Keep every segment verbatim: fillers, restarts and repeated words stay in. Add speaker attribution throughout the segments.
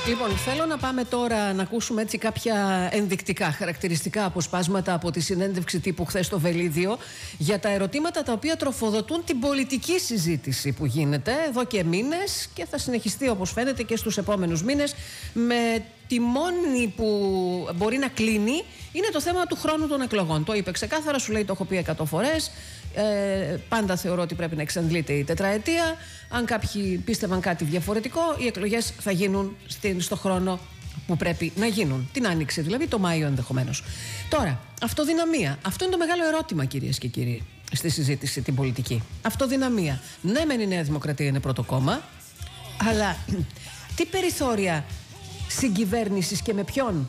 Speaker 1: Λοιπόν, θέλω να πάμε τώρα να ακούσουμε έτσι κάποια ενδεικτικά, χαρακτηριστικά αποσπάσματα από τη συνέντευξη τύπου χθες στο Βελίδιο για τα ερωτήματα τα οποία τροφοδοτούν την πολιτική συζήτηση που γίνεται εδώ και μήνες και θα συνεχιστεί όπως φαίνεται και στους επόμενους μήνες, με τη μόνη που μπορεί να κλείνει είναι το θέμα του χρόνου των εκλογών. Το είπε ξεκάθαρα, σου λέει, το έχω πει εκατό φορές. Ε, πάντα θεωρώ ότι πρέπει να εξαντλείται η τετραετία. Αν κάποιοι πίστευαν κάτι διαφορετικό, οι εκλογές θα γίνουν στην, στο χρόνο που πρέπει να γίνουν. Την Άνοιξη, δηλαδή το Μάιο ενδεχομένως. Τώρα, αυτοδυναμία. Αυτό είναι το μεγάλο ερώτημα, κυρίες και κύριοι, στη συζήτηση την πολιτική. Αυτοδυναμία. Ναι, μεν η Νέα Δημοκρατία είναι πρώτο κόμμα, αλλά τι περιθώρια συγκυβέρνησης και με ποιον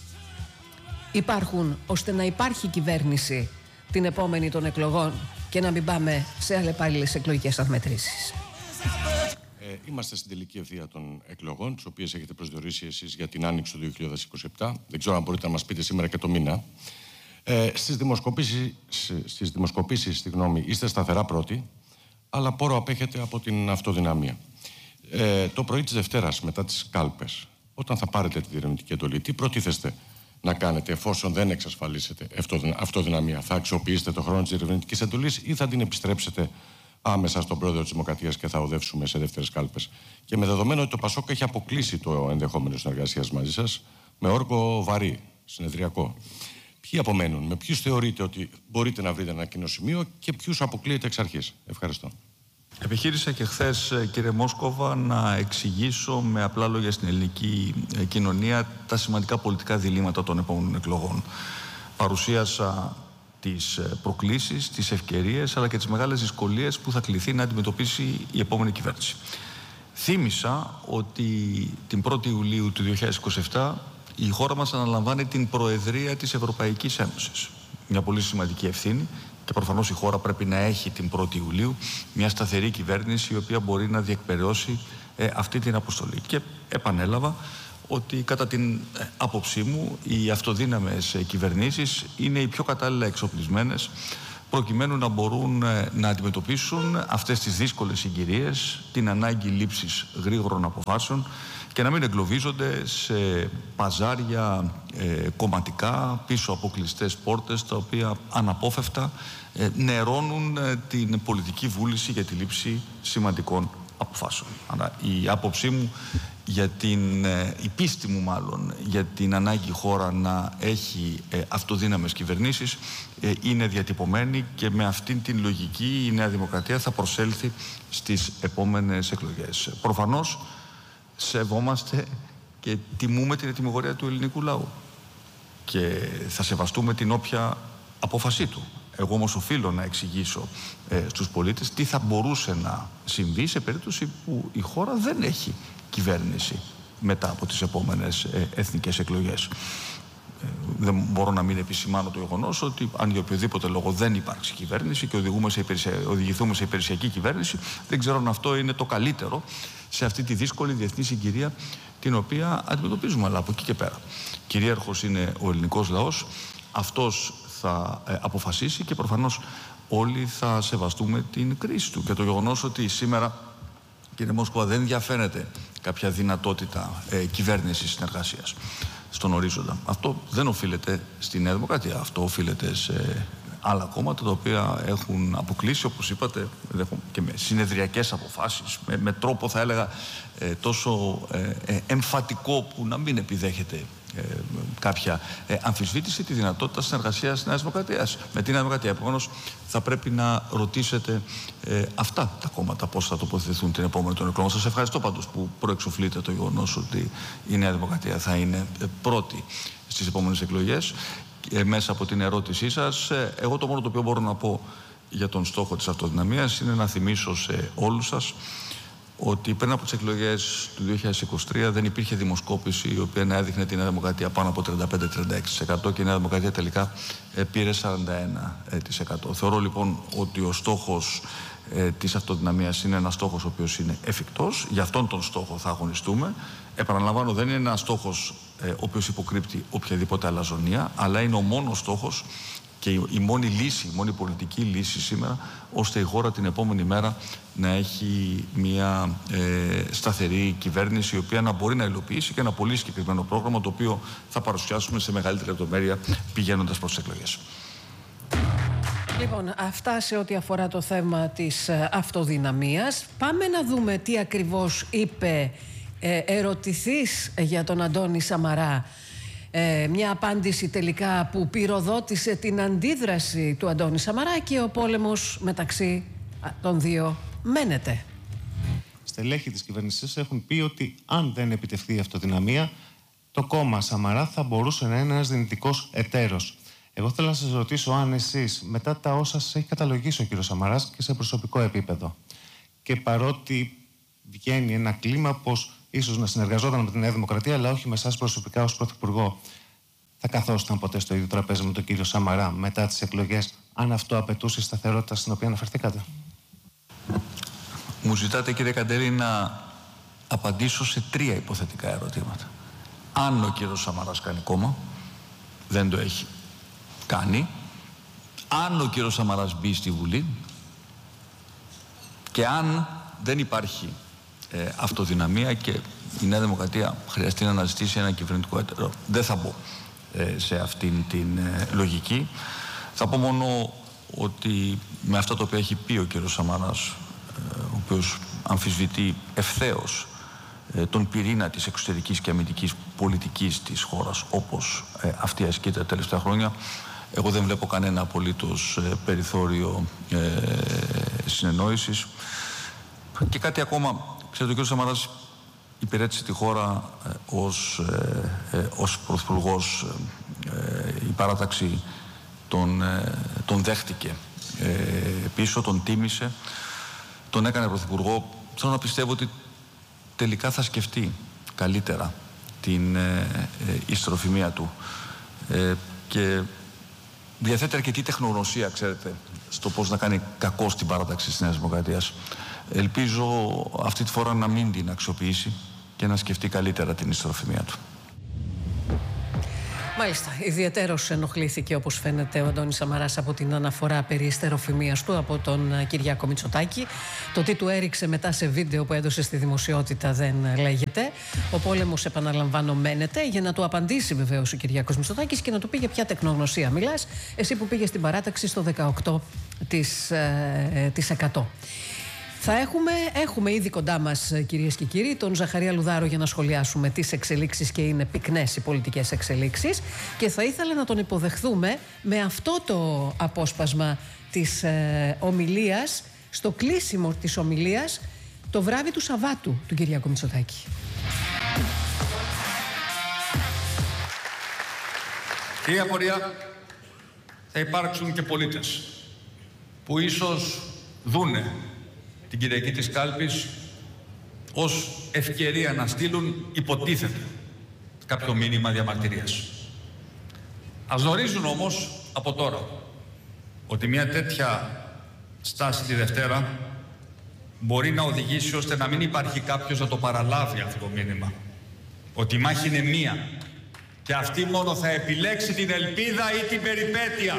Speaker 1: υπάρχουν ώστε να υπάρχει κυβέρνηση την επόμενη των εκλογών και να μην πάμε σε αλλεπάλληλες εκλογικές αναμετρήσεις.
Speaker 2: Ε, είμαστε στην τελική ευθεία των εκλογών, τις οποίες έχετε προσδιορίσει εσείς για την Άνοιξη του δύο χιλιάδες είκοσι επτά. Δεν ξέρω αν μπορείτε να μας πείτε σήμερα και το μήνα. Ε, στις δημοσκοπήσεις, στις δημοσκοπήσεις στη γνώμη, είστε σταθερά πρώτοι, αλλά πόρο απέχετε από την αυτοδυναμία. Ε, το πρωί της Δευτέρας, μετά τις κάλπες, όταν θα πάρετε τη διερευνητική εντολή, τι προτίθεστε να κάνετε εφόσον δεν εξασφαλίσετε αυτοδυναμία? Θα αξιοποιήσετε το χρόνο της διερευνητικής εντολής ή θα την επιστρέψετε άμεσα στον πρόεδρο της Δημοκρατίας και θα οδεύσουμε σε δεύτερες κάλπες? Και με δεδομένο ότι το Πασόκ έχει αποκλείσει το ενδεχόμενο συνεργασίας μαζί σας με όρκο βαρύ, συνεδριακό, ποιοι απομένουν, με ποιους θεωρείτε ότι μπορείτε να βρείτε ένα κοινό σημείο και ποιους αποκλείετε εξ αρχής? Ευχαριστώ.
Speaker 3: Επιχείρησα και χθες, κύριε Μόσκοβα, να εξηγήσω με απλά λόγια στην ελληνική κοινωνία τα σημαντικά πολιτικά διλήμματα των επόμενων εκλογών. Παρουσίασα τις προκλήσεις, τις ευκαιρίες, αλλά και τις μεγάλες δυσκολίες που θα κληθεί να αντιμετωπίσει η επόμενη κυβέρνηση. Θύμισα ότι την πρώτη Ιουλίου του δύο χιλιάδες είκοσι επτά η χώρα μας αναλαμβάνει την Προεδρία της Ευρωπαϊκής Ένωσης. Μια πολύ σημαντική ευθύνη. Και προφανώς η χώρα πρέπει να έχει την πρώτη Ιουλίου μια σταθερή κυβέρνηση η οποία μπορεί να διεκπεραιώσει ε, αυτή την αποστολή. Και επανέλαβα ότι κατά την ε, άποψή μου οι αυτοδύναμες ε, κυβερνήσεις είναι οι πιο κατάλληλα εξοπλισμένες προκειμένου να μπορούν ε, να αντιμετωπίσουν αυτές τις δύσκολες συγκυρίες, την ανάγκη λήψης γρήγορων αποφάσεων και να μην εγκλωβίζονται σε παζάρια ε, κομματικά πίσω από κλειστές πόρτες, τα οποία αναπόφευκτα ε, νερώνουν ε, την πολιτική βούληση για τη λήψη σημαντικών αποφάσεων. Άρα η άποψή μου για την, ε, η πίστη μου μάλλον για την ανάγκη η χώρα να έχει ε, αυτοδύναμες κυβερνήσεις ε, είναι διατυπωμένη και με αυτήν την λογική η Νέα Δημοκρατία θα προσέλθει στις επόμενες εκλογές. Προφανώς σεβόμαστε και τιμούμε την ετοιμιγορία του ελληνικού λαού και θα σεβαστούμε την όποια απόφασή του. Εγώ όμως οφείλω να εξηγήσω ε, στους πολίτες τι θα μπορούσε να συμβεί σε περίπτωση που η χώρα δεν έχει κυβέρνηση μετά από τις επόμενες ε, εθνικές εκλογές. Ε, δεν μπορώ να μην επισημάνω το γεγονός ότι αν για οποιοδήποτε λόγο δεν υπάρξει κυβέρνηση και οδηγούμε σε υπηρεσια... οδηγηθούμε σε υπηρεσιακή κυβέρνηση, δεν ξέρω αν αυτό είναι το καλύτερο σε αυτή τη δύσκολη διεθνή συγκυρία την οποία αντιμετωπίζουμε. Αλλά από εκεί και πέρα κυρίαρχος είναι ο ελληνικός λαός, αυτός θα ε, αποφασίσει και προφανώς όλοι θα σεβαστούμε την κρίση του. Και το γεγονός ότι σήμερα, κύριε Μόσκοβα, δεν διαφαίνεται κάποια δυνατότητα ε, κυβέρνησης συνεργασίας στον ορίζοντα, αυτό δεν οφείλεται στη Νέα Δημοκρατία, αυτό οφείλεται σε άλλα κόμματα τα οποία έχουν αποκλείσει, όπως είπατε, και με συνεδριακές αποφάσεις, με, με τρόπο θα έλεγα ε, τόσο ε, ε, εμφατικό που να μην επιδέχεται ε, κάποια ε, αμφισβήτηση τη δυνατότητα συνεργασίας της Νέας Δημοκρατίας με την Νέα Δημοκρατία. Επομένως, θα πρέπει να ρωτήσετε ε, αυτά τα κόμματα πώς θα τοποθετηθούν την επόμενη των εκλογών. Σας ευχαριστώ πάντως που προεξοφλείτε το γεγονός ότι η Νέα Δημοκρατία θα είναι πρώτη στις επόμενες εκλογές. Ε, μέσα από την ερώτησή σας, ε, εγώ το μόνο το οποίο μπορώ να πω για τον στόχο της αυτοδυναμίας είναι να θυμίσω σε όλους σας ότι πριν από τις εκλογές του δύο χιλιάδες είκοσι τρία δεν υπήρχε δημοσκόπηση η οποία να έδειχνε τη Νέα Δημοκρατία πάνω από τριάντα πέντε με τριάντα έξι τοις εκατό και η Νέα Δημοκρατία τελικά ε, πήρε σαράντα ένα τοις εκατό. Θεωρώ λοιπόν ότι ο στόχος ε, της αυτοδυναμίας είναι ένας στόχος ο οποίος είναι εφικτός. Για αυτόν τον στόχο θα αγωνιστούμε. Επαναλαμβάνω, δεν είναι ένας στόχος ε, ο οποίος υποκρύπτει οποιαδήποτε αλαζονία, αλλά είναι ο μόνος στόχος και η μόνη λύση, η μόνη πολιτική λύση σήμερα, ώστε η χώρα την επόμενη μέρα να έχει μια ε, σταθερή κυβέρνηση, η οποία να μπορεί να υλοποιήσει και ένα πολύ συγκεκριμένο πρόγραμμα, το οποίο θα παρουσιάσουμε σε μεγαλύτερη λεπτομέρεια πηγαίνοντας προς τις εκλογές.
Speaker 1: Λοιπόν, αυτά σε ό,τι αφορά το θέμα της αυτοδυναμίας. Πάμε να δούμε τι ακριβώς είπε ε, ερωτηθής για τον Αντώνη Σαμαρά. Ε, μια απάντηση τελικά που πυροδότησε την αντίδραση του Αντώνη Σαμαρά και ο πόλεμος μεταξύ των δύο μένεται.
Speaker 4: Στελέχη της κυβέρνησης έχουν πει ότι αν δεν επιτευχθεί η αυτοδυναμία, το κόμμα Σαμαρά θα μπορούσε να είναι ένας δυνητικός εταίρος. Εγώ θέλω να σας ρωτήσω αν εσείς, μετά τα όσα σας έχει καταλογίσει ο κύριος Σαμαράς και σε προσωπικό επίπεδο, και παρότι βγαίνει ένα κλίμα πως ίσως να συνεργαζόταν με τη Νέα Δημοκρατία, αλλά όχι με εσάς προσωπικά ως Πρωθυπουργό, θα καθόσταν ποτέ στο ίδιο τραπέζι με τον κύριο Σαμαρά μετά τις εκλογές, αν αυτό απαιτούσε η σταθερότητα στην οποία αναφερθήκατε?
Speaker 3: Μου ζητάτε, κύριε Καντέλη, να απαντήσω σε τρία υποθετικά ερωτήματα. Αν ο κύριος Σαμαράς κάνει κόμμα, δεν το έχει κάνει. Αν ο κύριος Σαμαράς μπει στη Βουλή και αν δεν υπάρχει ε, αυτοδυναμία και η Νέα Δημοκρατία χρειαστεί να αναζητήσει ένα κυβερνητικό έτερο. Δεν θα μπω ε, σε αυτήν την ε, λογική. Θα πω μόνο ότι με αυτά τα οποία έχει πει ο κύριος Σαμαράς, ε, ο οποίος αμφισβητεί ευθέως ε, τον πυρήνα της εξωτερικής και αμυντικής πολιτικής της χώρας, όπως ε, αυτή ασκείται τα τελευταία χρόνια, εγώ δεν βλέπω κανένα απολύτως ε, περιθώριο ε, συνεννόησης. Και κάτι ακόμα. Ξέρετε, ο κ. Σαμαράς υπηρέτησε τη χώρα ε, ως, ε, ε, ως πρωθυπουργός. Ε, η παράταξη τον, ε, τον δέχτηκε ε, πίσω, τον τίμησε, τον έκανε πρωθυπουργό. Θέλω να πιστεύω ότι τελικά θα σκεφτεί καλύτερα την ε, ε, ιστροφημία του ε, και διαθέτει αρκετή τεχνογνωσία, ξέρετε, στο πώς να κάνει κακό στην παράταξη της Νέας Δημοκρατίας. Ελπίζω αυτή τη φορά να μην την αξιοποιήσει και να σκεφτεί καλύτερα την ιστροφημία του.
Speaker 1: Μάλιστα, ιδιαιτέρως ενοχλήθηκε, όπως φαίνεται, ο Αντώνης Σαμαράς από την αναφορά περί ιστεροφημίας του από τον Κυριάκο Μητσοτάκη. Το τι του έριξε μετά σε βίντεο που έδωσε στη δημοσιότητα δεν λέγεται. Ο πόλεμος, επαναλαμβάνω, μένεται, για να του απαντήσει βεβαίως ο Κυριάκος Μητσοτάκης και να του πει για ποια τεχνογνωσία μιλάς, εσύ που πήγες στην παράταξη στο δεκαοκτώ τοις εκατό. Θα έχουμε, έχουμε ήδη κοντά μας, κυρίες και κύριοι, τον Ζαχαρία Λουδάρο για να σχολιάσουμε τις εξελίξεις, και είναι πυκνές οι πολιτικές εξελίξεις, και θα ήθελα να τον υποδεχθούμε με αυτό το απόσπασμα της ε, ομιλίας, στο κλείσιμο της ομιλίας, το βράδυ του Σαββάτου του Κυριάκου Μητσοτάκη.
Speaker 5: Κυρία Πορεία, θα υπάρξουν και πολίτες που ίσως δούνε την Κυριακή της Κάλπης ως ευκαιρία να στείλουν, υποτίθεται, κάποιο μήνυμα διαμαρτυρίας. Ας γνωρίζουν όμως από τώρα ότι μια τέτοια στάση τη Δευτέρα μπορεί να οδηγήσει ώστε να μην υπάρχει κάποιος να το παραλάβει αυτό το μήνυμα. Ότι η μάχη είναι μία και αυτή μόνο θα επιλέξει την ελπίδα ή την περιπέτεια.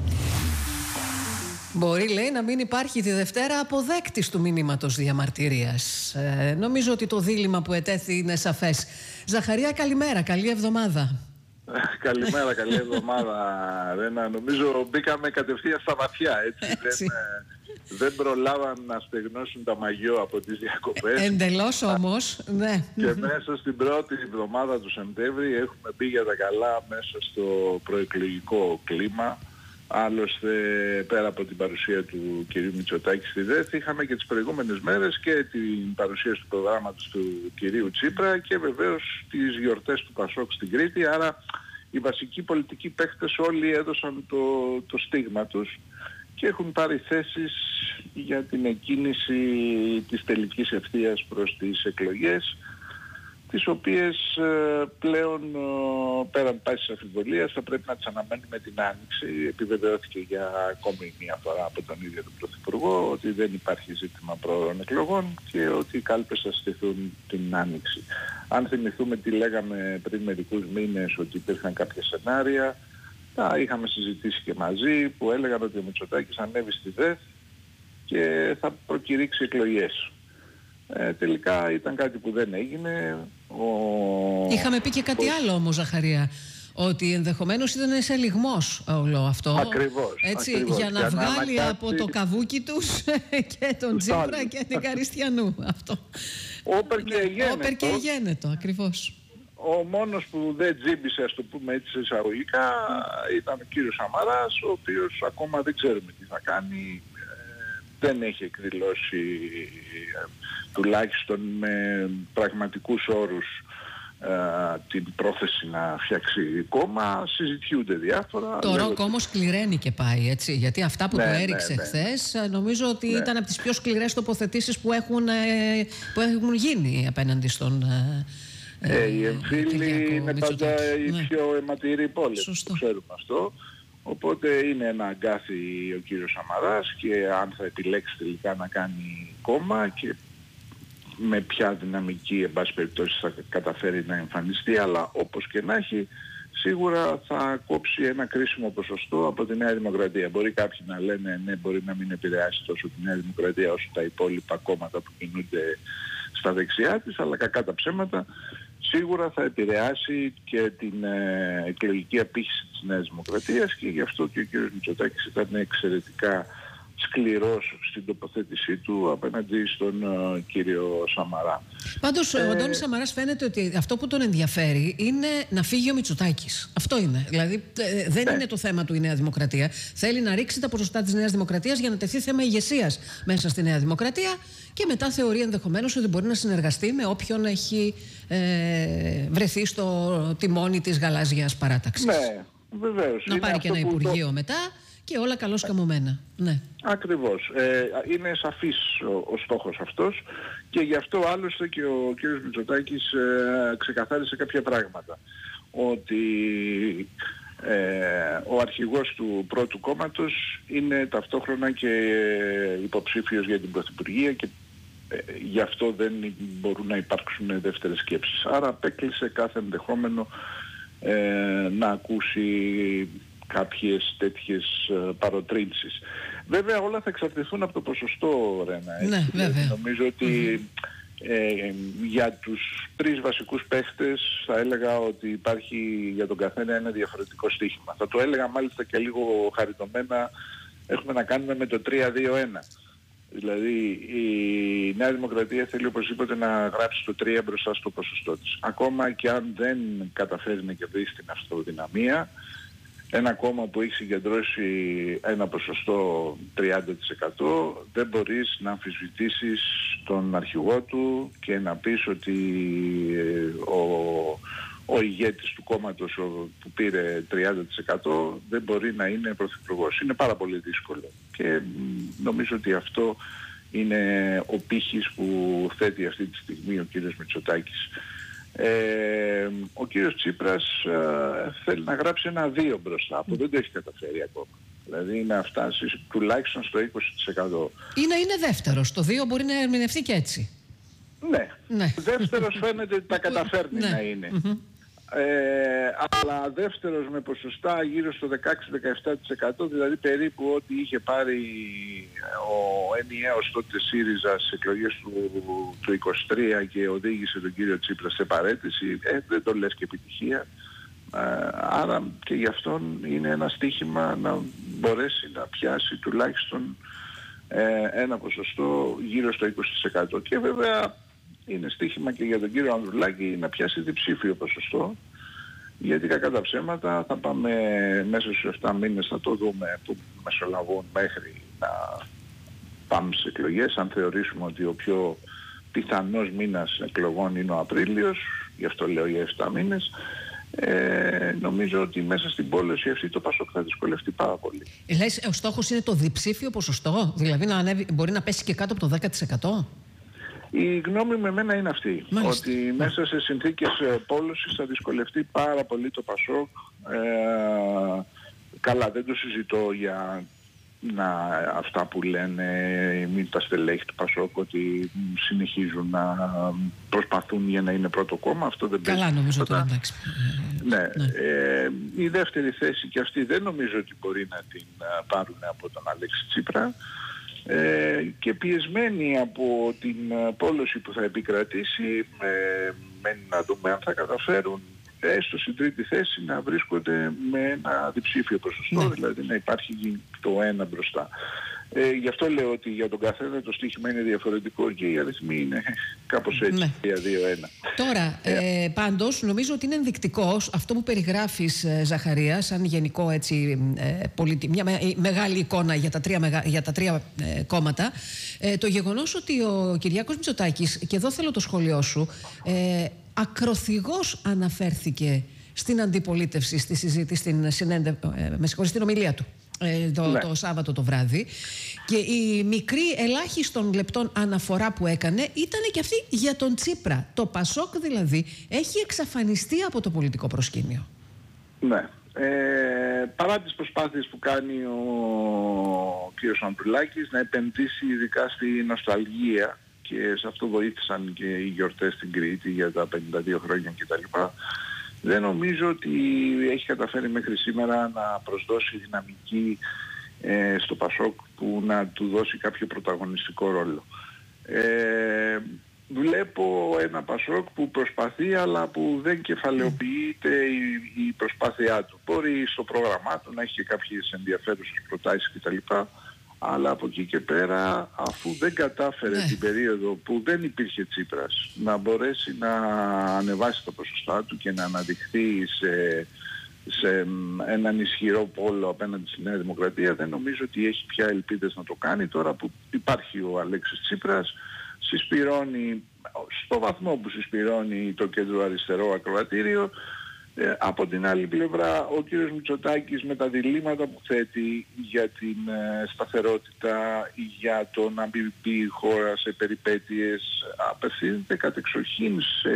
Speaker 1: Μπορεί, λέει, να μην υπάρχει τη Δευτέρα αποδέκτης του μηνύματος διαμαρτυρίας. Ε, νομίζω ότι το δίλημμα που ετέθη είναι σαφές. Ζαχαρία, καλημέρα, καλή εβδομάδα.
Speaker 6: Καλημέρα, καλή εβδομάδα, Ρένα. Νομίζω μπήκαμε κατευθείαν στα βαθιά, έτσι.
Speaker 1: έτσι.
Speaker 6: Δεν, δεν προλάβαν να στεγνώσουν τα μαγιό από τις διακοπές.
Speaker 1: Ε, εντελώς όμως, ναι.
Speaker 6: Και μέσα στην πρώτη εβδομάδα του Σεπτέμβρη έχουμε μπει για τα καλά μέσα στο προεκλογικό κλίμα. Άλλωστε, πέρα από την παρουσία του κυρίου Μητσοτάκη στη ΔΕΘ, είχαμε και τις προηγούμενες μέρες και την παρουσίαση του προγράμματος του κυρίου Τσίπρα και βεβαίως τις γιορτές του Πασόκ στην Κρήτη. Άρα οι βασικοί πολιτικοί παίχτες όλοι έδωσαν το, το στίγμα τους και έχουν πάρει θέσεις για την εκκίνηση της τελικής ευθείας προς τις εκλογές, τις οποίες ε, πλέον ε, πέραν πάσης αμφιβολίας θα πρέπει να τις αναμένουμε την Άνοιξη. Επιβεβαιώθηκε για ακόμη μία φορά από τον ίδιο τον Πρωθυπουργό ότι δεν υπάρχει ζήτημα πρόωρων εκλογών και ότι οι κάλπες θα στηθούν την Άνοιξη. Αν θυμηθούμε τι λέγαμε πριν μερικούς μήνες, ότι υπήρχαν κάποια σενάρια, Τα είχαμε συζητήσει και μαζί, που έλεγαν ότι ο Μητσοτάκης ανέβει στη ΔΕΘ και θα προκηρύξει εκλογές. Ε, τελικά ήταν κάτι που δεν έγινε. Ο...
Speaker 1: Είχαμε πει και κάτι ο... άλλο όμως, Ζαχαρία, ότι ενδεχομένως ήταν σε λιγμός όλο αυτό.
Speaker 6: Ακριβώς.
Speaker 1: Έτσι,
Speaker 6: ακριβώς.
Speaker 1: για να για βγάλει να από το καβούκι τους και τον Τσίπρα και την Καριστιανού. Αυτό.
Speaker 6: Όπερ και γένετο.
Speaker 1: Όπερ και γένετο, ακριβώς.
Speaker 6: Ο μόνος που δεν τζίμπησε, ας το πούμε έτσι εισαγωγικά, ήταν ο κύριος Σαμαράς, ο οποίος ακόμα δεν ξέρουμε τι θα κάνει. Ε, δεν έχει εκδηλώσει, ε, τουλάχιστον με πραγματικούς όρους, Uh, την πρόθεση να φτιάξει κόμμα. Συζητιούνται διάφορα.
Speaker 1: Το ροκ ότι... όμως κληραίνει και πάει, έτσι, γιατί αυτά που
Speaker 6: ναι,
Speaker 1: του
Speaker 6: ναι,
Speaker 1: έριξε
Speaker 6: ναι.
Speaker 1: χθες, νομίζω ότι ναι. ήταν από τις πιο σκληρές τοποθετήσεις που έχουν, που έχουν γίνει απέναντι στον
Speaker 6: ε, ε, οι εμφύλοι είναι πάντα οι ναι. πιο αιματηροί πόλεμοι, το ξέρουμε αυτό. Οπότε είναι ένα αγκάθι ο κύριος Σαμαράς, και αν θα επιλέξει τελικά να κάνει κόμμα και με ποια δυναμική, εν πάση περιπτώσει, θα καταφέρει να εμφανιστεί, αλλά όπως και να έχει, σίγουρα θα κόψει ένα κρίσιμο ποσοστό από τη Νέα Δημοκρατία. Μπορεί κάποιοι να λένε ναι, μπορεί να μην επηρεάσει τόσο τη Νέα Δημοκρατία όσο τα υπόλοιπα κόμματα που κινούνται στα δεξιά της, αλλά κακά τα ψέματα, σίγουρα θα επηρεάσει και την ε, εκλογική απήχηση της Νέας Δημοκρατίας, και γι' αυτό και ο κ. Μητσοτάκης ήταν εξαιρετικά σκληρός στην τοποθέτησή του απέναντι στον uh, κύριο Σαμαρά.
Speaker 1: Πάντως ε... ο Αντώνης Σαμαράς φαίνεται ότι αυτό που τον ενδιαφέρει είναι να φύγει ο Μητσοτάκης. Αυτό είναι. Δηλαδή ε, δεν ναι. είναι το θέμα του η Νέα Δημοκρατία. Θέλει να ρίξει τα ποσοστά της Νέας Δημοκρατίας για να τεθεί θέμα ηγεσίας μέσα στη Νέα Δημοκρατία, και μετά θεωρεί ενδεχομένως ότι μπορεί να συνεργαστεί με όποιον έχει ε, βρεθεί στο τιμόνι της γαλάζιας παράταξης.
Speaker 6: Ναι, βεβαίως.
Speaker 1: Να πάρει και ένα Υπουργείο το... μετά. Και όλα καλώς καμωμένα. Ναι.
Speaker 6: Ακριβώς. Ε, είναι σαφής ο, ο στόχος αυτός, και γι' αυτό άλλωστε και ο κ. Μητσοτάκης ε, ξεκαθάρισε κάποια πράγματα. Ότι ε, ο αρχηγός του πρώτου κόμματος είναι ταυτόχρονα και υποψήφιος για την Πρωθυπουργία, και ε, γι' αυτό δεν μπορούν να υπάρξουν δεύτερες σκέψεις. Άρα απέκλεισε κάθε ενδεχόμενο ε, να ακούσει κάποιες τέτοιες uh, παροτρύνσεις. Βέβαια όλα θα εξαρτηθούν από το ποσοστό, Ρένα.
Speaker 1: Ναι, βέβαια.
Speaker 6: Νομίζω ότι mm-hmm. ε, για τους τρεις βασικούς παίχτες θα έλεγα ότι υπάρχει για τον καθένα ένα διαφορετικό στοίχημα. Θα το έλεγα μάλιστα και λίγο χαριτωμένα, έχουμε να κάνουμε με το τρία δύο ένα. Δηλαδή η Νέα Δημοκρατία θέλει οπωσδήποτε να γράψει το τρία μπροστά στο ποσοστό της. Ακόμα και αν δεν καταφέρει να κερδίσει την αυτοδυναμία, ένα κόμμα που έχει συγκεντρώσει ένα ποσοστό τριάντα τοις εκατό, δεν μπορείς να αμφισβητήσεις τον αρχηγό του και να πεις ότι ο, ο ηγέτης του κόμματος που πήρε τριάντα τοις εκατό δεν μπορεί να είναι πρωθυπουργός. Είναι πάρα πολύ δύσκολο, και νομίζω ότι αυτό είναι ο πύχης που θέτει αυτή τη στιγμή ο κύριος Μητσοτάκης. Ε, ο κύριος Τσίπρας ε, θέλει να γράψει ένα δύο μπροστά, που δεν το έχει καταφέρει ακόμα. Δηλαδή να φτάσει τουλάχιστον στο είκοσι τοις εκατό.
Speaker 1: Ή να είναι δεύτερος. Το δύο μπορεί να ερμηνευτεί και έτσι.
Speaker 6: Ναι.
Speaker 1: ναι.
Speaker 6: Δεύτερος φαίνεται ότι τα καταφέρνει ναι. να είναι. Mm-hmm. Ε, αλλά δεύτερος με ποσοστά γύρω στο δεκαέξι με δεκαεπτά τοις εκατό, δηλαδή περίπου ό,τι είχε πάρει ο ενιαίος τότε ΣΥΡΙΖΑ στις εκλογές του, του είκοσι τρία και οδήγησε τον κύριο Τσίπρα σε παραίτηση, ε, δεν το λες και επιτυχία. Ε, άρα και γι' αυτόν είναι ένα στοίχημα να μπορέσει να πιάσει τουλάχιστον ε, ένα ποσοστό γύρω στο είκοσι τοις εκατό. Και βέβαια είναι στοίχημα και για τον κύριο Ανδρουλάκη να πιάσει διψήφιο ποσοστό, γιατί κακά τα ψέματα θα πάμε μέσα στους επτά μήνες, θα το δούμε που μεσολαβούν μέχρι να πάμε στις εκλογές. Αν θεωρήσουμε ότι ο πιο πιθανός μήνας εκλογών είναι ο Απρίλιος, γι' αυτό λέω για επτά μήνες, ε, νομίζω ότι μέσα στην πόλωση αυτή το ΠΑΣΟΚ θα δυσκολευτεί πάρα πολύ.
Speaker 1: Ε, λες, ο στόχος είναι το διψήφιο ποσοστό, δηλαδή να ανέβει, μπορεί να πέσει και κάτω από το δέκα τοις εκατό?
Speaker 6: Η γνώμη με εμένα είναι αυτή. Μάλιστα. Ότι μέσα σε συνθήκες πόλωσης θα δυσκολευτεί πάρα πολύ το ΠΑΣΟΚ. Ε, καλά, δεν το συζητώ για να, αυτά που λένε μην τα στελέχη του Πασόκ ότι συνεχίζουν να προσπαθούν για να είναι πρώτο κόμμα. Αυτό δεν
Speaker 1: Καλά νομίζω τώρα, εντάξει.
Speaker 6: Ναι. ναι. Ε, η δεύτερη θέση και αυτή δεν νομίζω ότι μπορεί να την πάρουν από τον Αλέξη Τσίπρα. Ε, και πιεσμένοι από την πόλωση που θα επικρατήσει, ε, μένει να δούμε αν θα καταφέρουν έστω στην τρίτη θέση να βρίσκονται με ένα διψήφιο ποσοστό, ναι. δηλαδή να υπάρχει το ένα μπροστά. Ε, γι' αυτό λέω ότι για τον καθένα το στοίχημα είναι διαφορετικό και οι αριθμοί είναι κάπως έτσι, τρία δύο ένα.
Speaker 1: Τώρα, ε, πάντως, νομίζω ότι είναι ενδεικτικό αυτό που περιγράφεις, ε, Ζαχαρία, σαν γενικό έτσι, ε, πολιτι... μια με... μεγάλη εικόνα για τα τρία, μεγα... για τα τρία ε, κόμματα, ε, το γεγονός ότι ο Κυριάκος Μητσοτάκης, και εδώ θέλω το σχόλιο σου, ε, ακροθυγώς αναφέρθηκε στην αντιπολίτευση, στη συζήτηση, στην, συνέντε... ε, με συγχωρείς, στην ομιλία του. Το, ναι. το Σάββατο το βράδυ, και η μικρή ελάχιστον λεπτών αναφορά που έκανε ήταν και αυτή για τον Τσίπρα. Το Πασόκ δηλαδή έχει εξαφανιστεί από το πολιτικό προσκήνιο.
Speaker 6: Ναι. Ε, παρά τις προσπάθειες που κάνει ο κ. Ανδρουλάκης να επενδύσει ειδικά στη νοσταλγία, και σε αυτό βοήθησαν και οι γιορτές στην Κρήτη για τα πενήντα δύο χρόνια κτλ. Δεν νομίζω ότι έχει καταφέρει μέχρι σήμερα να προσδώσει δυναμική ε, στο Πασόκ που να του δώσει κάποιο πρωταγωνιστικό ρόλο. Ε, βλέπω ένα Πασόκ που προσπαθεί αλλά που δεν κεφαλαιοποιείται η, η προσπάθειά του. Μπορεί στο πρόγραμμά του να έχει και κάποιες ενδιαφέρουσες προτάσεις κτλ. Αλλά από εκεί και πέρα, αφού δεν κατάφερε ναι. την περίοδο που δεν υπήρχε Τσίπρας να μπορέσει να ανεβάσει τα ποσοστά του και να αναδειχθεί σε, σε έναν ισχυρό πόλο απέναντι στη Νέα Δημοκρατία, δεν νομίζω ότι έχει πια ελπίδες να το κάνει. Τώρα που υπάρχει ο Αλέξης Τσίπρας, συσπυρώνει, στο βαθμό που συσπυρώνει το κέντρο αριστερό ακροατήριο. Ε, από την άλλη πλευρά ο κύριος Μητσοτάκης με τα διλήμματα που θέτει για την ε, σταθερότητα, για το να μην μπει η χώρα σε περιπέτειες, απευθύνεται κατεξοχήν σε,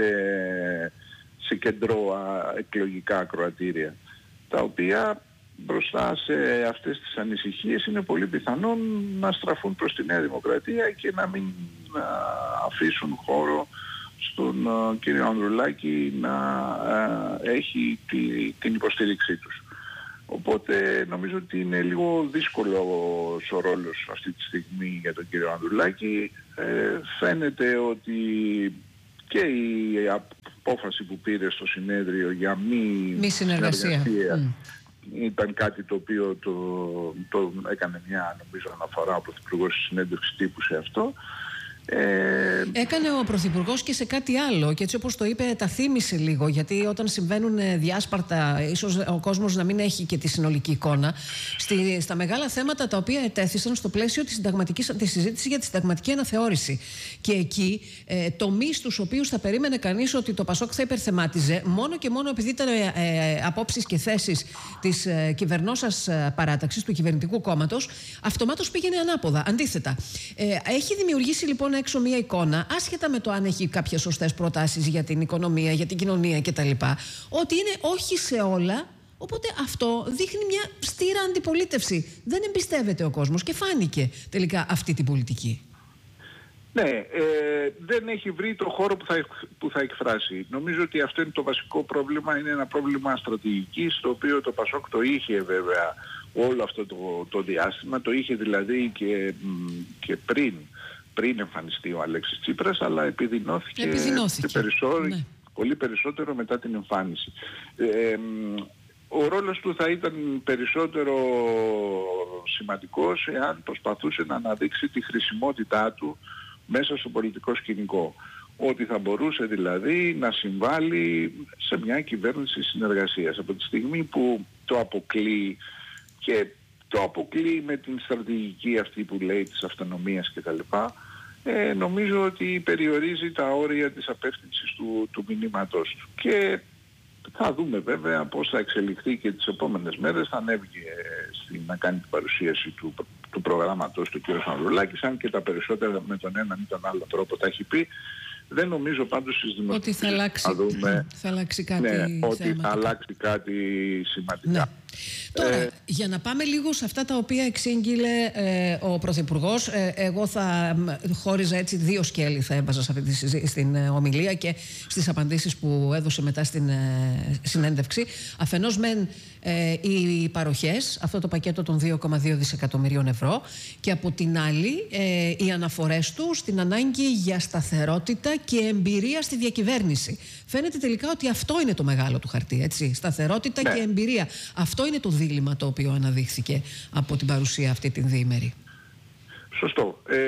Speaker 6: σε κεντρώα εκλογικά ακροατήρια, τα οποία μπροστά σε αυτές τις ανησυχίες είναι πολύ πιθανόν να στραφούν προς τη Νέα Δημοκρατία και να μην να αφήσουν χώρο στον uh, κύριο Ανδρουλάκη να uh, έχει τη, την υποστήριξή τους. Οπότε νομίζω ότι είναι λίγο δύσκολο ο ρόλος αυτή τη στιγμή για τον κύριο Ανδρουλάκη. Ε, φαίνεται ότι και η απόφαση που πήρε στο συνέδριο για μη,
Speaker 1: μη συνεργασία, συνεργασία
Speaker 6: mm. ήταν κάτι το οποίο το, το έκανε μια νομίζω αναφορά ο Πρωθυπουργός στη συνέντευξη τύπου σε αυτό. Ε...
Speaker 1: Έκανε ο Πρωθυπουργός και σε κάτι άλλο και έτσι όπως το είπε τα θύμισε λίγο, γιατί όταν συμβαίνουν διάσπαρτα ίσως ο κόσμος να μην έχει και τη συνολική εικόνα στη, στα μεγάλα θέματα τα οποία ετέθησαν στο πλαίσιο της, της συζήτησης για τη συνταγματική αναθεώρηση, και εκεί ε, τομείς τους οποίους θα περίμενε κανείς ότι το Πασόκ θα υπερθεμάτιζε μόνο και μόνο επειδή ήταν ε, ε, απόψεις και θέσεις της ε, κυβερνώσας παράταξης, του κυβερνητικού κόμματος, αυτομάτως πήγαινε ανάποδα, αντίθετα. Ε, έχει δημιουργήσει λοιπόν έξω μία εικόνα, άσχετα με το αν έχει κάποιες σωστές προτάσεις για την οικονομία, για την κοινωνία κτλ., ότι είναι όχι σε όλα. Οπότε αυτό δείχνει μια στήρα αντιπολίτευση. Δεν εμπιστεύεται ο κόσμος και φάνηκε τελικά αυτή την πολιτική.
Speaker 6: Ναι, ε, δεν έχει βρει το χώρο που θα, που θα εκφράσει. Νομίζω ότι αυτό είναι το βασικό πρόβλημα. Είναι ένα πρόβλημα στρατηγικής, το οποίο το Πασόκ το είχε βέβαια όλο αυτό το, το διάστημα. Το είχε δηλαδή και, και πριν. πριν εμφανιστεί ο Αλέξης Τσίπρας, αλλά επιδεινώθηκε,
Speaker 1: επιδεινώθηκε.
Speaker 6: Περισσότερο,
Speaker 1: ναι.
Speaker 6: πολύ περισσότερο μετά την εμφάνιση. Ε, ο ρόλος του θα ήταν περισσότερο σημαντικός εάν προσπαθούσε να αναδείξει τη χρησιμότητά του μέσα στο πολιτικό σκηνικό. Ότι θα μπορούσε δηλαδή να συμβάλλει σε μια κυβέρνηση συνεργασίας. Από τη στιγμή που το αποκλεί και το αποκλεί με την στρατηγική αυτή που λέει της αυτονομίας κτλ. Ε, νομίζω ότι περιορίζει τα όρια της απεύθυνσης του, του μηνύματός του. Και θα δούμε βέβαια πώς θα εξελιχθεί και τις επόμενες μέρες. Θα ανέβει στην, να κάνει την παρουσίαση του, του προγράμματος του κ. Ανδρουλάκης, αν και τα περισσότερα με τον έναν ή τον άλλο τρόπο τα έχει πει. Δεν νομίζω πάντως στις δημοσιογραφίες
Speaker 1: ότι θα αλλάξει,
Speaker 6: θα δούμε,
Speaker 1: θα αλλάξει κάτι,
Speaker 6: ναι, ότι
Speaker 1: θέματα.
Speaker 6: θα αλλάξει κάτι σημαντικά.
Speaker 1: Ναι. Τώρα,
Speaker 6: Ε,
Speaker 1: για να πάμε λίγο σε αυτά τα οποία εξήγηλε ε, ο Πρωθυπουργός, ε, εγώ θα μ, χώριζα έτσι δύο σκέλη, θα έβαζα σε αυτή τη συζή- στην ε, ομιλία και στις απαντήσεις που έδωσε μετά στην ε, συνέντευξη. Αφενός μεν ε, οι παροχές, αυτό το πακέτο των δύο κόμμα δύο δισεκατομμυρίων ευρώ, και από την άλλη ε, οι αναφορές του στην ανάγκη για σταθερότητα και εμπειρία στη διακυβέρνηση. Φαίνεται τελικά ότι αυτό είναι το μεγάλο του χαρτί, έτσι. Σταθερότητα
Speaker 6: Ναι.
Speaker 1: και εμπειρία. Αυτό είναι το δίλημμα το οποίο αναδείχθηκε από την παρουσία αυτή την διήμερη.
Speaker 6: Σωστό. Ε,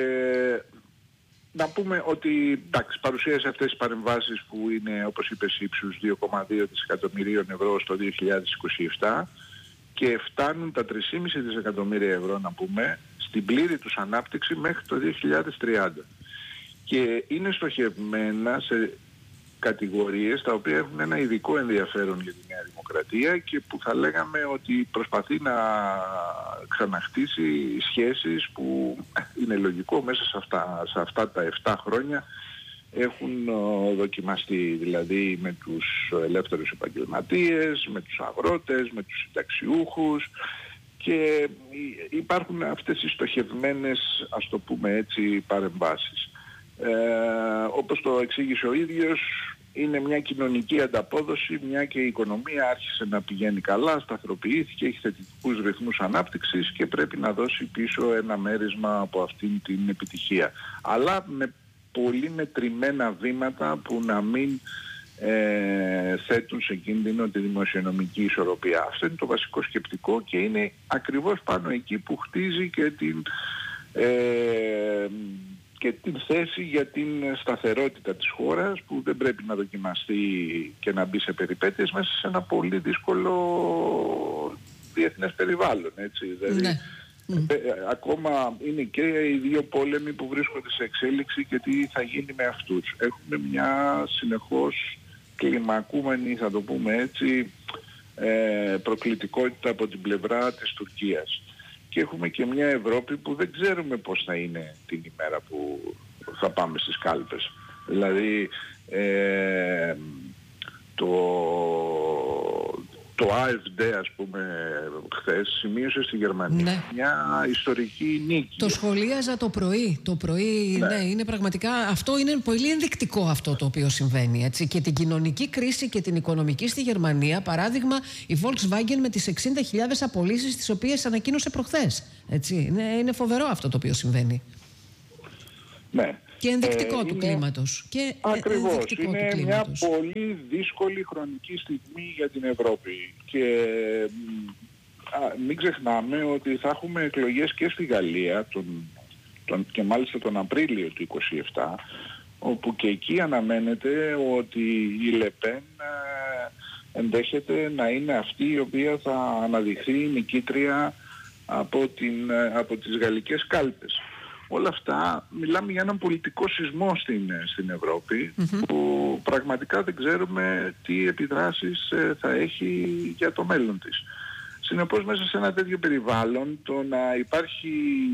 Speaker 6: να πούμε ότι εντάξει, παρουσίασε αυτές τις παρεμβάσεις που είναι, όπως είπες, ύψους δύο κόμμα δύο δισεκατομμυρίων ευρώ στο δύο χιλιάδες είκοσι επτά και φτάνουν τα τρία κόμμα πέντε δισεκατομμύρια ευρώ, να πούμε, στην πλήρη τους ανάπτυξη μέχρι το δύο χιλιάδες τριάντα. Και είναι στοχευμένα σε κατηγορίες τα οποία έχουν ένα ειδικό ενδιαφέρον για τη Νέα Δημοκρατία και που θα λέγαμε ότι προσπαθεί να ξαναχτίσει σχέσεις που είναι λογικό μέσα σε αυτά, σε αυτά τα επτά χρόνια έχουν ε, δοκιμαστεί, δηλαδή με τους ελεύθερους επαγγελματίες, με τους αγρότες, με τους συνταξιούχους, και υπάρχουν αυτές οι στοχευμένες, ας το πούμε έτσι, παρεμβάσεις. Ε, όπως το εξήγησε ο ίδιος, είναι μια κοινωνική ανταπόδοση, μια και η οικονομία άρχισε να πηγαίνει καλά, σταθεροποιήθηκε, έχει θετικούς ρυθμούς ανάπτυξης και πρέπει να δώσει πίσω ένα μέρισμα από αυτήν την επιτυχία. Αλλά με πολύ μετρημένα βήματα που να μην ε, θέτουν σε κίνδυνο τη δημοσιονομική ισορροπία. Αυτό είναι το βασικό σκεπτικό και είναι ακριβώς πάνω εκεί που χτίζει και την... Ε, και την θέση για την σταθερότητα της χώρας, που δεν πρέπει να δοκιμαστεί και να μπει σε περιπέτειες μέσα σε ένα πολύ δύσκολο διεθνές περιβάλλον, έτσι. Δηλαδή,
Speaker 1: Ναι.
Speaker 6: ε, ακόμα είναι και οι δύο πόλεμοι που βρίσκονται σε εξέλιξη και τι θα γίνει με αυτούς. Έχουμε μια συνεχώς κλιμακούμενη, θα το πούμε έτσι, ε, προκλητικότητα από την πλευρά της Τουρκίας. Και έχουμε και μια Ευρώπη που δεν ξέρουμε πώς θα είναι την ημέρα που θα πάμε στις κάλπες. Δηλαδή ε, το, το AfD, ας πούμε, χθες σημείωσε στη Γερμανία, ναι, μια ιστορική νίκη.
Speaker 1: Το σχολίαζα το πρωί. Το πρωί, ναι. ναι, είναι πραγματικά, αυτό είναι πολύ ενδεικτικό αυτό το οποίο συμβαίνει, έτσι. Και την κοινωνική κρίση και την οικονομική στη Γερμανία, παράδειγμα, η Volkswagen με τις εξήντα χιλιάδες απολύσεις τις οποίες ανακοίνωσε προχθές. Έτσι. Είναι, είναι φοβερό αυτό το οποίο συμβαίνει.
Speaker 6: Ναι.
Speaker 1: Και ενδεικτικό
Speaker 6: ε,
Speaker 1: του
Speaker 6: είναι...
Speaker 1: κλίματος. Και
Speaker 6: Ακριβώς.
Speaker 1: ενδεικτικό
Speaker 6: είναι
Speaker 1: του
Speaker 6: μια
Speaker 1: κλίματος.
Speaker 6: πολύ δύσκολη χρονική στιγμή για την Ευρώπη. Και α, μην ξεχνάμε ότι θα έχουμε εκλογές και στη Γαλλία τον, τον, και μάλιστα τον Απρίλιο του είκοσι επτά, όπου και εκεί αναμένεται ότι η Λεπέν ενδέχεται να είναι αυτή η οποία θα αναδειχθεί νικήτρια από, την, από τις γαλλικές κάλπες. Όλα αυτά, μιλάμε για έναν πολιτικό σεισμό στην, στην Ευρώπη, mm-hmm. που πραγματικά δεν ξέρουμε τι επιδράσεις ε, θα έχει για το μέλλον της. Συνεπώς, μέσα σε ένα τέτοιο περιβάλλον, το να υπάρχει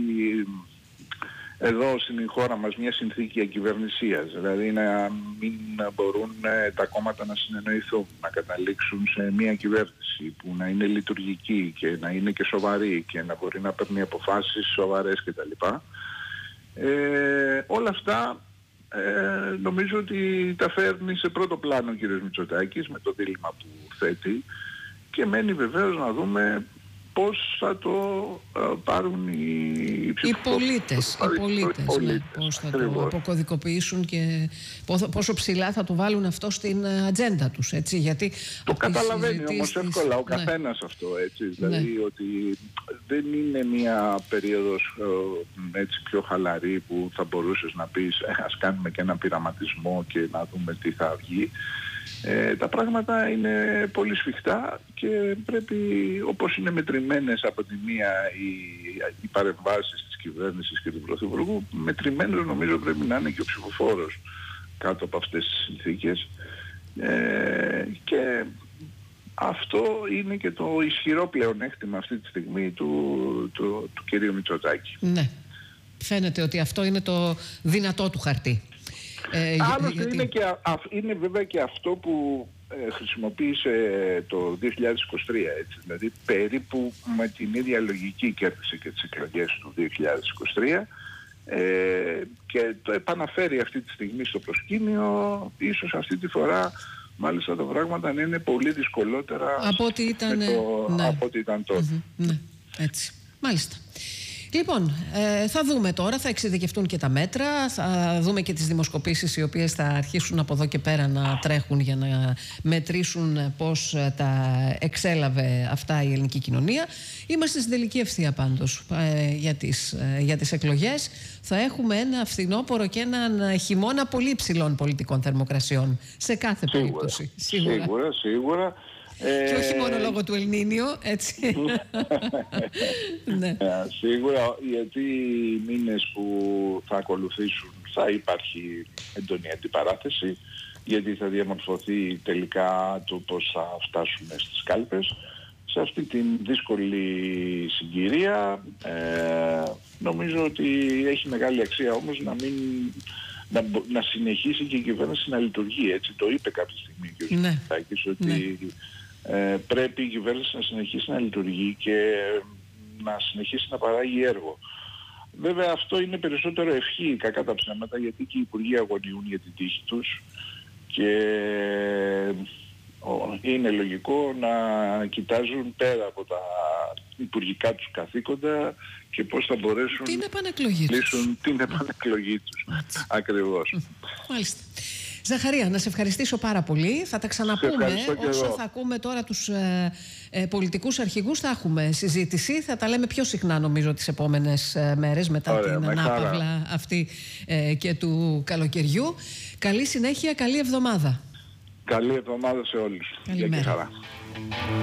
Speaker 6: εδώ στην χώρα μας μια συνθήκη διακυβερνησίας, δηλαδή να μην μπορούν ε, τα κόμματα να συνεννοηθούν, να καταλήξουν σε μια κυβέρνηση που να είναι λειτουργική και να είναι και σοβαρή και να μπορεί να παίρνει αποφάσεις σοβαρές κτλ. Ε, όλα αυτά ε, νομίζω ότι τα φέρνει σε πρώτο πλάνο ο κύριος Μητσοτάκης με το δίλημμα που θέτει, και μένει βεβαίως να δούμε πώς θα το ε, πάρουν οι,
Speaker 1: οι πολίτες, οι πολίτες, οι πολίτες, ναι, πώς θα ακριβώς το αποκωδικοποιήσουν και πόσο ψηλά θα το βάλουν αυτό στην ατζέντα τους, έτσι, γιατί
Speaker 6: το καταλαβαίνει όμως
Speaker 1: της...
Speaker 6: εύκολα ο
Speaker 1: ναι.
Speaker 6: καθένας αυτό, έτσι, δηλαδή
Speaker 1: ναι.
Speaker 6: ότι δεν είναι μια περίοδος ε, έτσι πιο χαλαρή που θα μπορούσες να πεις ε, ας κάνουμε και ένα πειραματισμό και να δούμε τι θα βγει. Ε, τα πράγματα είναι πολύ σφιχτά και πρέπει, όπως είναι μετρημένες από τη μία οι, οι παρεμβάσεις της κυβέρνησης και του Πρωθυπουργού, μετρημένος νομίζω πρέπει να είναι και ο ψηφοφόρος κάτω από αυτές τις συνθήκες. Ε, και αυτό είναι και το ισχυρό πλεονέκτημα αυτή τη στιγμή του, του, του κυρίου Μητσοτάκη.
Speaker 1: Ναι, φαίνεται ότι αυτό είναι το δυνατό του χαρτί.
Speaker 6: Ε, Άλλωστε γιατί... είναι, και, α, είναι βέβαια και αυτό που ε, χρησιμοποίησε το δύο χιλιάδες είκοσι τρία, έτσι, δηλαδή περίπου με την ίδια λογική κέρδισε και τις εκλογές του δύο χιλιάδες είκοσι τρία ε, και το επαναφέρει αυτή τη στιγμή στο προσκήνιο, ίσως αυτή τη φορά μάλιστα τα πράγματα να είναι πολύ δυσκολότερα
Speaker 1: από ό,τι ήταν,
Speaker 6: το,
Speaker 1: ναι.
Speaker 6: από ό,τι ήταν τότε.
Speaker 1: Mm-hmm, ναι, έτσι. Μάλιστα. Λοιπόν, ε, θα δούμε τώρα, θα εξειδικευτούν και τα μέτρα, θα δούμε και τις δημοσκοπήσεις οι οποίες θα αρχίσουν από εδώ και πέρα να τρέχουν για να μετρήσουν πώς τα εξέλαβε αυτά η ελληνική κοινωνία. Είμαστε στην τελική ευθεία πάντως ε, για, τις, ε, για τις εκλογές. Θα έχουμε ένα φθινόπωρο και έναν χειμώνα πολύ υψηλών πολιτικών θερμοκρασιών σε κάθε
Speaker 6: Σίγουρα,
Speaker 1: περίπτωση. Σίγουρα,
Speaker 6: σίγουρα. σίγουρα.
Speaker 1: Και όχι μόνο λόγω του Ελνίνιο, έτσι. Ναι.
Speaker 6: Σίγουρα, γιατί οι μήνες που θα ακολουθήσουν θα υπάρχει έντονη αντιπαράθεση, γιατί θα διαμορφωθεί τελικά το πώς θα φτάσουμε στις κάλπες. Σε αυτή την δύσκολη συγκυρία ε, νομίζω ότι έχει μεγάλη αξία όμως να μην... Να, να συνεχίσει και η κυβέρνηση να λειτουργεί, έτσι το είπε κάποια στιγμή και ο
Speaker 1: ναι.
Speaker 6: Μητσοτάκης, ότι
Speaker 1: ναι.
Speaker 6: ε, πρέπει η κυβέρνηση να συνεχίσει να λειτουργεί και να συνεχίσει να παράγει έργο. Βέβαια αυτό είναι περισσότερο ευχή, κακά τα ψέματα, γιατί και οι υπουργοί αγωνιούν για την τύχη τους και είναι λογικό να κοιτάζουν πέρα από τα υπουργικά τους καθήκοντα και πώς θα μπορέσουν
Speaker 1: την επανεκλογή
Speaker 6: να λύσουν την επανεκλογή τους. Ακριβώς.
Speaker 1: Μάλιστα. Ζαχαρία, να σε ευχαριστήσω πάρα πολύ. Θα τα ξαναπούμε. Όσο θα ακούμε τώρα τους ε, ε, πολιτικούς αρχηγούς, θα έχουμε συζήτηση. Θα τα λέμε πιο συχνά, νομίζω, τις επόμενες ε, μέρες μετά Ωραία, την ανάπαυλα αυτή ε, και του καλοκαιριού. Καλή συνέχεια, καλή εβδομάδα.
Speaker 6: Καλή εβδομάδα σε όλους.
Speaker 1: Καλημέρα.